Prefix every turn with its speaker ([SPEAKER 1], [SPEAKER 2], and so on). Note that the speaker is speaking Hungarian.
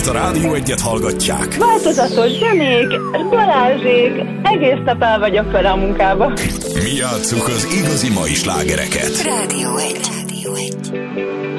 [SPEAKER 1] mert a Rádió Egyet hallgatják.
[SPEAKER 2] Változatos zenék, Balázsék, egész nap el vagyok vele a munkába.
[SPEAKER 1] Mi játsszuk az igazi mai slágereket.
[SPEAKER 3] Rádió Egy.